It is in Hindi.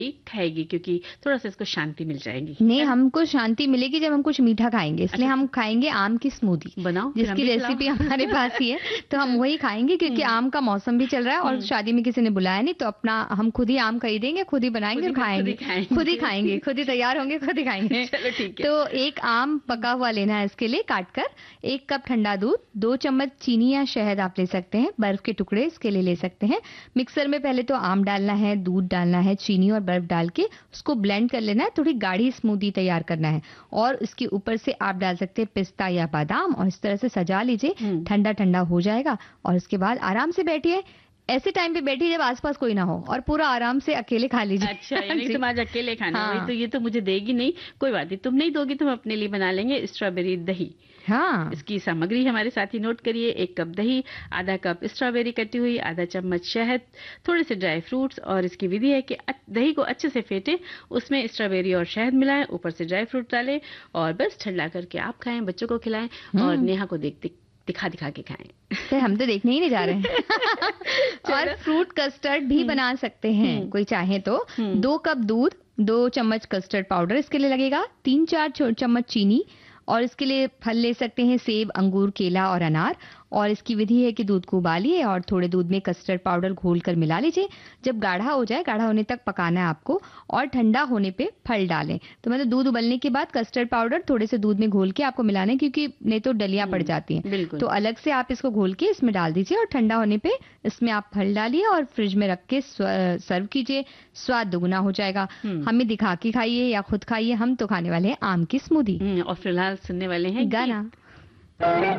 खाएगी क्योंकि थोड़ा-सा इसको शांति मिल जाएगी। नहीं, हमको शांति मिलेगी जब हम कुछ मीठा खाएँगे, इसलिए अच्छा। हम खाएँगे आम की स्मूदी, बनाओ फिर हम जिसकी भी खिलाओ। रेसिपी हमारे पास ही है, तो हम वही खाएँगे क्योंकि आम का मौसम भी चल रहा है और शादी में किसी ने बुलाया नहीं, तो अपना हम खुद ही आम खरीदेंगे, खुद ही बनाएँगे और खाएँगे। खुद ही खाएँगे, खुद ही तैयार होंगे, खुद ही खाएँगे। चलो ठीक है। तो एक आम पका हुआ लेना है इसके लिए काट कर, 1 कप ठंडा दूध, 2 चम्मच चीनी या शहद आप ले सकते हैं, बर्फ के टुकड़े इसके लिए ले सकते हैं। मिक्सर में पहले तो आम डालना है, दूध डालना है, चीनी और बर्फ डाल के उसको ब्लेंड कर लेना है, थोड़ी गाढ़ी स्मूदी तैयार करना है और इसके ऊपर से आप डाल सकते हैं पिस्ता या बादाम और इस तरह से सजा लीजिए। ठंडा ठंडा हो जाएगा और इसके बाद आराम से बैठिए, ऐसे टाइम पे बैठिए जब आसपास कोई ना हो और पूरा आराम से अकेले खा लीजिए। अच्छा, यानी तुम आज अकेले खाना है। हाँ। वही तो, ये तो मुझे देगी नहीं, कोई बात नहीं, तुम नहीं दोगी तो हम अपने लिए बना लेंगे स्ट्रॉबेरी दही। हाँ, इसकी सामग्री हमारे साथ ही नोट करिए। 1 कप दही, आधा कप स्ट्रॉबेरी कटी हुई, आधा चम्मच शहद, थोड़े से ड्राई फ्रूट्स और इसकी विधि है कि दही को अच्छे से फेंटें, उसमें स्ट्रॉबेरी और शहद मिलाएं, ऊपर से ड्राई फ्रूट डालें और बस ठंडा करके आप खाएं, बच्चों को खिलाएं और नेहा को दिखा के खाएं। तो हम तो देखने ही नहीं जा रहे हैं। और फ्रूट कस्टर्ड भी बना सकते हैं कोई चाहे तो। 2 कप दूध, 2 चम्मच कस्टर्ड पाउडर इसके लिए लगेगा, 3-4 चम्मच चीनी और इसके लिए फल ले सकते हैं सेब, अंगूर, केला और अनार। और इसकी विधि है कि दूध को उबालिए और थोड़े दूध में कस्टर्ड पाउडर घोलकर मिला लीजिए। जब गाढ़ा हो जाए, गाढ़ा होने तक पकाना है आपको और ठंडा होने पे फल डालें। तो मतलब दूध उबलने के बाद कस्टर्ड पाउडर थोड़े से दूध में घोल के आपको मिलाना है क्योंकि नहीं तो डलियां पड़ जाती हैं। तो अलग से आप इसको घोल के इसमें डाल दीजिए और ठंडा होने पे इसमें आप फल डालिए और फ्रिज में रख के सर्व कीजिए। स्वाद दुगुना हो जाएगा। हमें दिखा के खाइए या खुद खाइए, हम तो खाने वाले हैं आम की स्मूदी। और फिलहाल सुनने वाले हैं गाना।